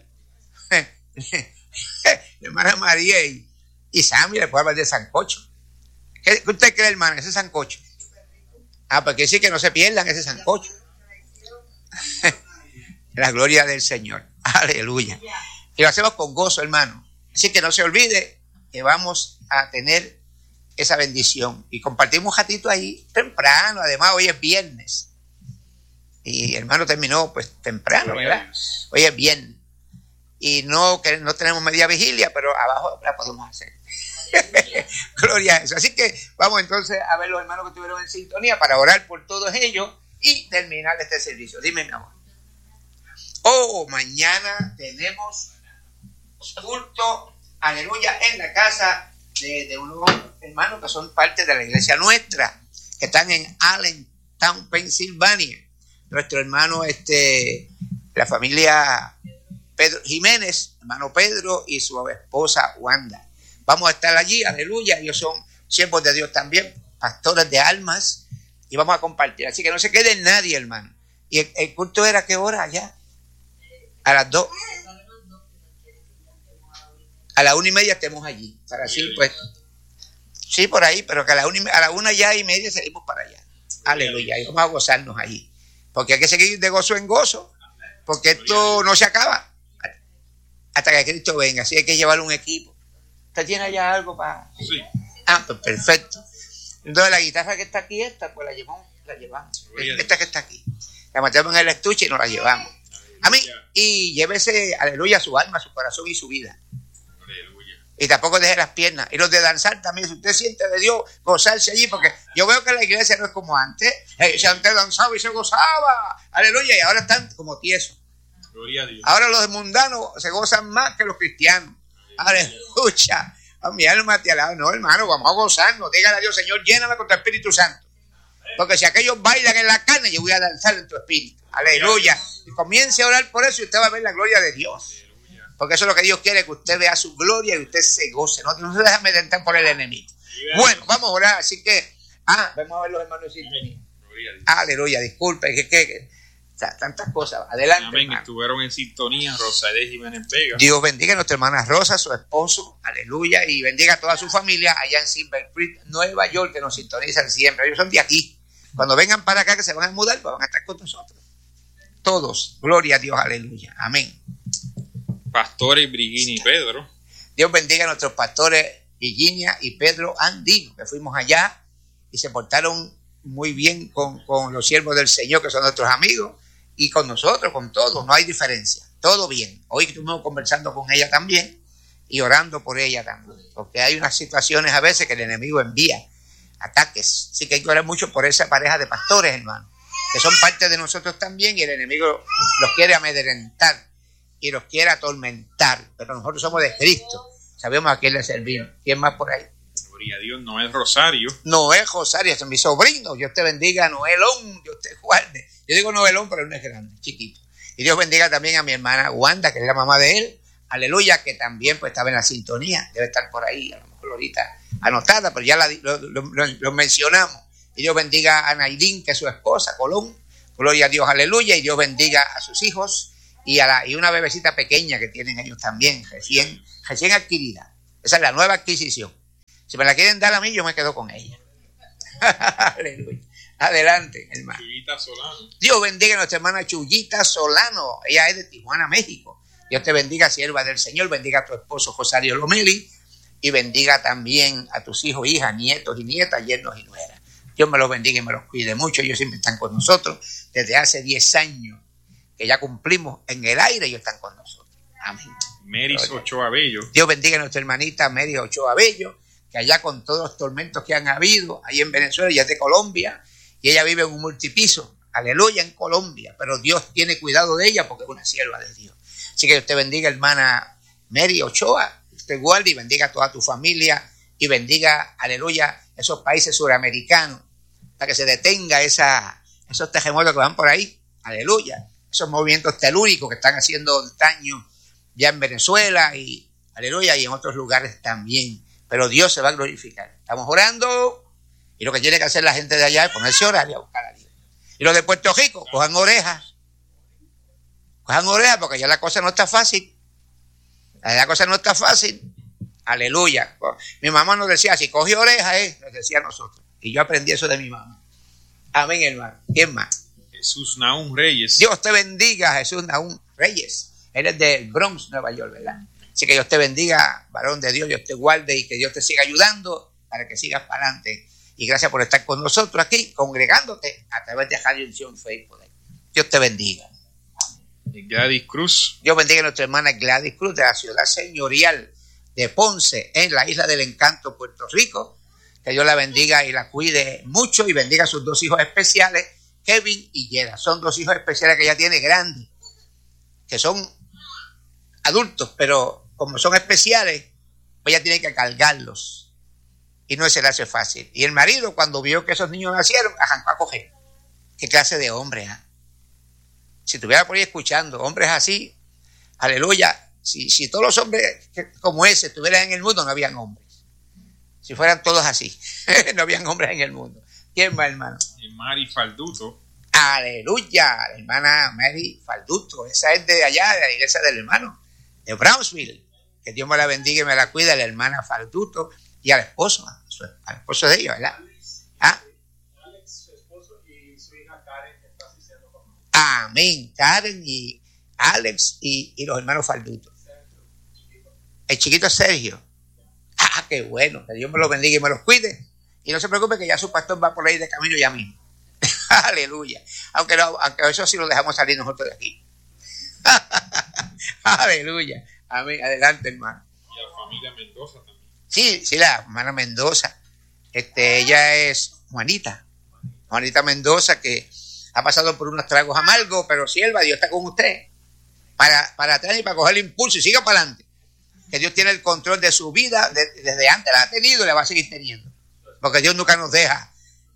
hermana María y, y Sammy, le puede hablar de sancocho. ¿Qué, qué usted cree, hermana, ese sancocho? Ah, porque sí que no se pierdan ese sancocho. La gloria del Señor. Aleluya. Y lo hacemos con gozo, hermano. Así que no se olvide que vamos a tener esa bendición. Y compartimos un ratito ahí temprano. Además, hoy es viernes. Y hermano terminó pues temprano, ¿verdad? Hoy es viernes. Y no, que no tenemos media vigilia, pero abajo la podemos hacer. Gloria a eso. Así que vamos entonces a ver los hermanos que estuvieron en sintonía para orar por todos ellos y terminar este servicio. Dime, mi amor. Oh, mañana tenemos culto, aleluya, en la casa de, de unos hermanos que son parte de la iglesia nuestra, que están en Allentown, Pensilvania. Nuestro hermano, este, la familia Pedro Jiménez, hermano Pedro y su esposa Wanda. Vamos a estar allí, aleluya. Ellos son siervos de Dios también, pastores de almas, y vamos a compartir. Así que no se quede nadie, hermano. ¿Y el, el culto era a qué hora allá? A las dos. A la una y media estemos allí. Para así, pues. Sí, por ahí, pero que a la una, a la una ya y media salimos para allá. Aleluya. Y vamos a gozarnos allí. Porque hay que seguir de gozo en gozo. Porque esto no se acaba hasta que Cristo venga. Así hay que llevar un equipo. ¿Usted tiene allá algo para...? Sí. Ah, pues perfecto. Entonces la guitarra que está aquí, esta, pues la llevamos. La llevamos. Esta que está aquí. La metemos en el estuche y nos la llevamos. A mí, y llévese, aleluya, su alma, su corazón y su vida. Aleluya. Y tampoco deje las piernas. Y los de danzar también, si usted siente de Dios, gozarse allí, porque yo veo que la iglesia no es como antes. Eh, si antes danzaba y se gozaba, aleluya, y ahora están como tiesos. Gloria a Dios. Ahora los mundanos se gozan más que los cristianos. Aleluya. A mi alma te alaba. No, hermano, vamos a gozarnos. Dígale a Dios, Señor, lléname con tu Espíritu Santo. Porque si aquellos bailan en la carne, yo voy a danzar en tu espíritu. Aleluya. Y comience a orar por eso y usted va a ver la gloria de Dios. Porque eso es lo que Dios quiere, que usted vea su gloria y usted se goce. No, no se deje amedrentar por el enemigo. Bueno, vamos a orar. Así que, ah, vamos a ver los hermanos de sintonía. Aleluya, disculpe, que, que, que o sea, tantas cosas. Adelante. Amén. Hermano. Estuvieron en sintonía Rosalés Jiménez Vega. Dios bendiga a nuestra hermana Rosa, su esposo, aleluya, y bendiga a toda su familia allá en Silver Creek, Nueva York, que nos sintonizan siempre. Ellos son de aquí. Cuando vengan para acá, que se van a mudar, pues van a estar con nosotros. Todos. Gloria a Dios, aleluya. Amén. Pastores Virginia y Pedro. Dios bendiga a nuestros pastores Virginia y Pedro Andino, que fuimos allá y se portaron muy bien con, con los siervos del Señor, que son nuestros amigos, y con nosotros, con todos. No hay diferencia. Todo bien. Hoy estuvimos conversando con ella también y orando por ella también. Porque hay unas situaciones a veces que el enemigo envía ataques. Así que hay que orar mucho por esa pareja de pastores, hermano, que son parte de nosotros también, y el enemigo los quiere amedrentar y los quiere atormentar, pero nosotros somos de Cristo, sabemos a quién le servimos. ¿Quién más por ahí? Gloria a Dios. Noel Rosario. Noel Rosario, ese es mi sobrino. Dios te bendiga, Noelón, Dios te guarde. Yo digo Noelón, pero él no es grande, chiquito. Y Dios bendiga también a mi hermana Wanda, que es la mamá de él, aleluya, que también pues estaba en la sintonía, debe estar por ahí, a lo mejor lo ahorita anotada, pero ya la, lo, lo, lo, lo mencionamos. Y Dios bendiga a Naidín, que es su esposa, Colón. Gloria a Dios, aleluya. Y Dios bendiga a sus hijos y a la, y una bebecita pequeña que tienen ellos también, recién, recién adquirida. Esa es la nueva adquisición. Si me la quieren dar a mí, yo me quedo con ella. Aleluya. Adelante, hermano. Chuyita Solano. Dios bendiga a nuestra hermana Chuyita Solano. Ella es de Tijuana, México. Dios te bendiga, sierva del Señor. Bendiga a tu esposo Rosario Lomeli. Y bendiga también a tus hijos, hijas, nietos y nietas, yernos y nueras. Dios me los bendiga y me los cuide mucho. Ellos siempre están con nosotros. Desde hace diez años que ya cumplimos en el aire, ellos están con nosotros. Amén. Mary Ochoa Bello. Dios bendiga a nuestra hermanita Mary Ochoa Bello, que allá con todos los tormentos que han habido, ahí en Venezuela, ella es de Colombia, y ella vive en un multipiso, aleluya, en Colombia, pero Dios tiene cuidado de ella porque es una sierva de Dios. Así que Dios te bendiga, hermana Mary Ochoa, te guarde y bendiga a toda tu familia, y bendiga, aleluya, esos países suramericanos, para que se detenga esa, esos terremotos que van por ahí, aleluya, esos movimientos telúricos que están haciendo daño ya en Venezuela, y aleluya, y en otros lugares también. Pero Dios se va a glorificar. Estamos orando, y lo que tiene que hacer la gente de allá es ponerse a orar y a buscar a Dios. Y los de Puerto Rico, cojan orejas. Cojan orejas, porque ya la cosa no está fácil. La cosa no está fácil. Aleluya. Mi mamá nos decía, si coge orejas, eh, nos decía a nosotros. Y yo aprendí eso de mi mamá. Amén, hermano. ¿Quién más? Jesús Naún Reyes. Dios te bendiga, Jesús Naún Reyes. Él es del Bronx, Nueva York, ¿verdad? Así que Dios te bendiga, varón de Dios, Dios te guarde y que Dios te siga ayudando para que sigas para adelante. Y gracias por estar con nosotros aquí, congregándote a través de Radio Unción Fe y Poder. Dios te bendiga. Gladys Cruz. Dios bendiga a nuestra hermana Gladys Cruz de la ciudad señorial de Ponce, en la isla del Encanto, Puerto Rico. Que Dios la bendiga y la cuide mucho y bendiga a sus dos hijos especiales, Kevin y Yeda. Son dos hijos especiales que ella tiene grandes, que son adultos, pero como son especiales, pues ella tiene que cargarlos. Y no se le hace fácil. Y el marido, cuando vio que esos niños nacieron, arrancó a coger. ¿Qué clase de hombre? ¿eh? Si estuviera por ahí escuchando, hombres así, aleluya, si, si todos los hombres como ese estuvieran en el mundo, no habían hombres. Si fueran todos así, no habían hombres en el mundo. ¿Quién va, hermano? Y Mari Falduto. Aleluya, la hermana Mary Falduto. Esa es de allá, de la iglesia del hermano, de Brownsville. Que Dios me la bendiga y me la cuida, la hermana Falduto. Y al esposo, al esposo de ella, ¿verdad? ¿Ah? Alex, su esposo, y su hija Karen, que está asistiendo con nosotros. Amén. Karen y Alex y, y los hermanos Falduto. El chiquito Sergio. Ah, qué bueno. Que Dios me lo bendiga y me los cuide. Y no se preocupe que ya su pastor va por ahí de camino ya mismo. Aleluya. Aunque, no, aunque eso sí lo dejamos salir nosotros de aquí. Aleluya. Amén. Adelante, hermano. Y a la familia Mendoza también. Sí, sí, la hermana Mendoza. Este, ella es Juanita. Juanita Mendoza, que ha pasado por unos tragos amargos, pero sierva, Dios está con usted. Para, para atrás y para coger el impulso y siga para adelante. Que Dios tiene el control de su vida de, desde antes. La ha tenido y la va a seguir teniendo. Porque Dios nunca nos deja.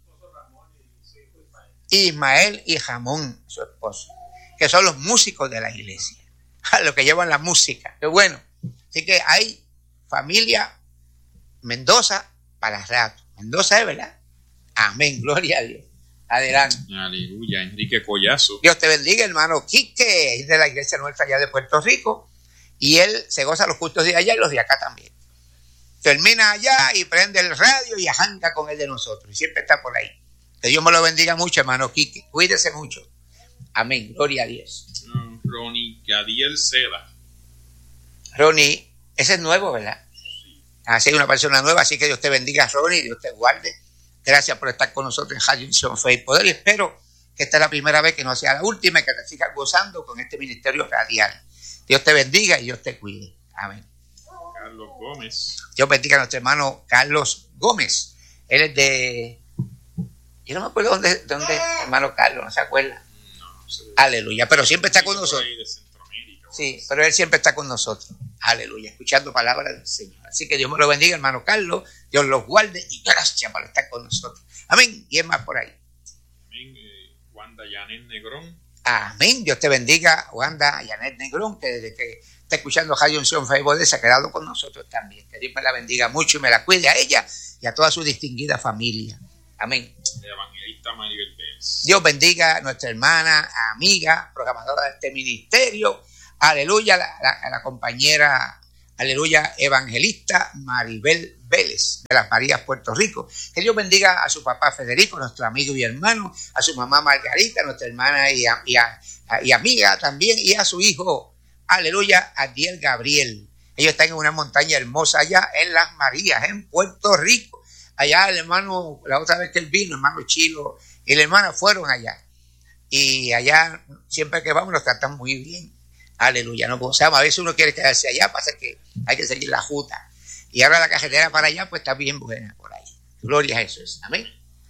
Ismael y Jamón, su esposo, que son los músicos de la iglesia. Los que llevan la música. Qué bueno. Así que hay familia Mendoza para rato. Mendoza es, ¿verdad? Amén. Gloria a Dios. Adelante. Aleluya. Enrique Collazo. Dios te bendiga, hermano Quique, es de la iglesia nuestra allá de Puerto Rico. Y él se goza los cultos de allá y los de acá también. Termina allá y prende el radio y arranca con el de nosotros. Y siempre está por ahí. Que Dios me lo bendiga mucho, hermano Quique. Cuídese mucho. Amén. Gloria a Dios. Mm, Ronnie Gadiel Seda. Ronnie, ese es nuevo, ¿verdad? Así, una persona nueva. Así que Dios te bendiga, Ronnie. Dios te guarde. Gracias por estar con nosotros en Radio Unción Fe y Poder. Y espero que esta es la primera vez, que no sea la última, y que te sigas gozando con este ministerio radial. Dios te bendiga y Dios te cuide. Amén. Carlos Gómez. Dios bendiga a nuestro hermano Carlos Gómez. Él es de... Yo no me acuerdo dónde, dónde hermano Carlos, ¿no se acuerda? No, no sé. Aleluya, pero siempre está con nosotros. De Centroamérica, sí, pero él siempre está con nosotros. Aleluya, escuchando palabras del Señor. Así que Dios me lo bendiga, hermano Carlos. Dios los guarde y gracias por estar con nosotros. Amén. Y es más por ahí. Amén. Eh, Wanda Janet Negrón. Amén. Dios te bendiga, Wanda Janet Negrón, que desde que está escuchando Radio Unción Fe y Poder, se ha quedado con nosotros también. Que Dios me la bendiga mucho y me la cuide a ella y a toda su distinguida familia. Amén. Evangelista Maribel Pérez. Dios bendiga a nuestra hermana, amiga, programadora de este ministerio. Aleluya, la, la, la compañera, aleluya, evangelista Maribel Vélez, de las Marías, Puerto Rico. Que Dios bendiga a su papá Federico, nuestro amigo y hermano, a su mamá Margarita, nuestra hermana y, a, y, a, y amiga también, y a su hijo, aleluya, Adiel Gabriel. Ellos están en una montaña hermosa allá en Las Marías, en Puerto Rico. Allá el hermano, la otra vez que él vino, hermano Chilo y la hermana fueron allá. Y allá, siempre que vamos, nos tratan muy bien. Aleluya, no gozamos. A veces uno quiere quedarse allá, pasa que hay que seguir la juta. Y ahora la carretera para allá, pues está bien buena por ahí. Gloria a Jesús. Amén.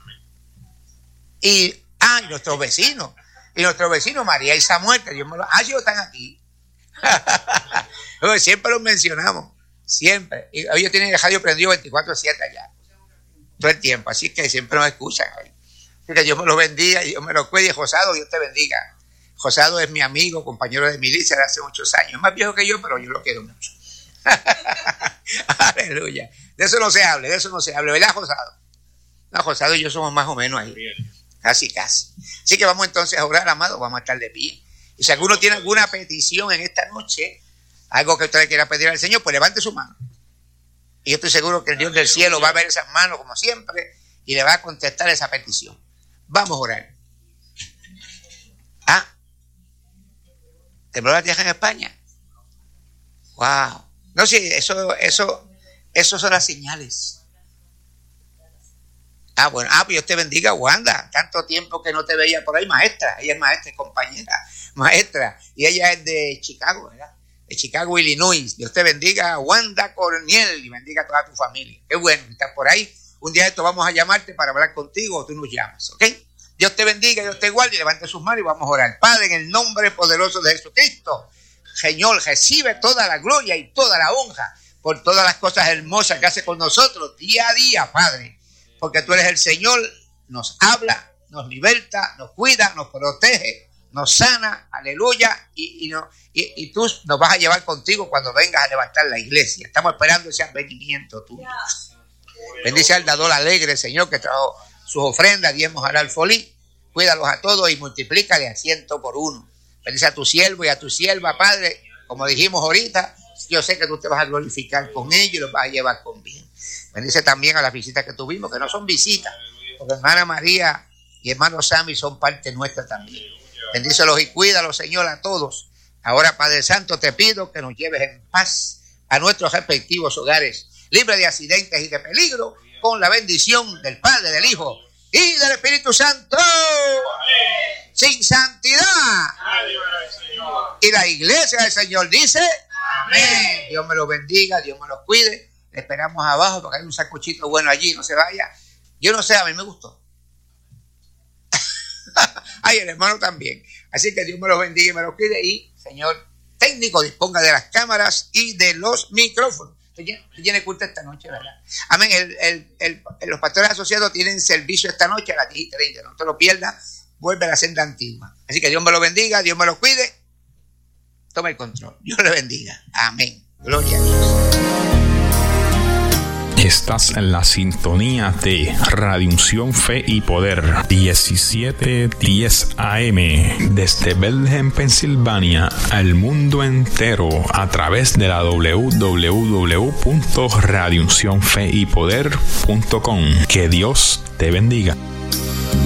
Y, ah, y nuestros vecinos. Y nuestros vecinos, María y Samuel, que Dios me lo... Ah, ellos están aquí. Siempre los mencionamos. Siempre. Y ellos tienen el radio prendido veinticuatro siete allá. Todo el tiempo. Así que siempre nos escuchan. Así que Dios me los bendiga y Dios me los cuide. Josado, Dios te bendiga. Josado es mi amigo, compañero de milicia de hace muchos años. Es más viejo que yo, pero yo lo quiero mucho. Aleluya. De eso no se hable, de eso no se hable. ¿Verdad, Josado? No, Josado y yo somos más o menos ahí. Casi, casi. Así que vamos entonces a orar, amados. Vamos a estar de pie. Y si alguno tiene alguna petición en esta noche, algo que usted quiera pedir al Señor, pues levante su mano. Y yo estoy seguro que el Dios del cielo va a ver esas manos como siempre y le va a contestar esa petición. Vamos a orar. Ah, ¿tembló la tierra en España? Wow. No, sí, eso, eso, eso son las señales. Ah, bueno, ah, pues Dios te bendiga, Wanda. Tanto tiempo que no te veía por ahí, maestra. Ella es maestra, es compañera, maestra. Y ella es de Chicago, ¿verdad? De Chicago, Illinois. Dios te bendiga, Wanda Corniel, y bendiga a toda tu familia. Qué bueno, estás por ahí. Un día de esto vamos a llamarte para hablar contigo o tú nos llamas, ¿ok? Dios te bendiga, Dios te guarde y levante sus manos y vamos a orar. Padre, en el nombre poderoso de Jesucristo, Señor, recibe toda la gloria y toda la honra por todas las cosas hermosas que hace con nosotros día a día, Padre. Porque tú eres el Señor, nos habla, nos liberta, nos cuida, nos protege, nos sana, aleluya, y, y, no, y, y tú nos vas a llevar contigo cuando vengas a levantar la iglesia. Estamos esperando ese advenimiento tuyo. Bendice al dador alegre, Señor, que trajo sus ofrendas, diezmos al alfolí. Cuídalos a todos y multiplícale a ciento por uno. Bendice a tu siervo y a tu sierva, Padre. Como dijimos ahorita, yo sé que tú te vas a glorificar con ellos y los vas a llevar con bien. Bendice también a las visitas que tuvimos, que no son visitas, porque hermana María y hermano Sammy son parte nuestra también. Bendícelos y cuídalos, Señor, a todos. Ahora, Padre Santo, te pido que nos lleves en paz a nuestros respectivos hogares, libre de accidentes y de peligro, con la bendición del Padre, del Hijo y del Espíritu Santo. Amén. Sin santidad. Y la iglesia del Señor dice, amén. Dios me los bendiga, Dios me los cuide. Le esperamos abajo porque hay un sacochito bueno allí, no se vaya. Yo no sé, a mí me gustó. Ay, el hermano también. Así que Dios me los bendiga y me los cuide. Y, Señor técnico, disponga de las cámaras y de los micrófonos. Tiene culto esta noche, ¿verdad? Amén. El, el, el, los pastores asociados tienen servicio esta noche a las diez y treinta. No te lo pierdas. Vuelve a la senda antigua. Así que Dios me lo bendiga, Dios me lo cuide. Toma el control. Dios le bendiga. Amén. Gloria a Dios. Estás en la sintonía de Radio Unción Fe y Poder diecisiete diez A M desde Bethlehem, Pensilvania, al mundo entero a través de la doble u doble u doble u punto radio unción fe y poder punto com. Que Dios te bendiga.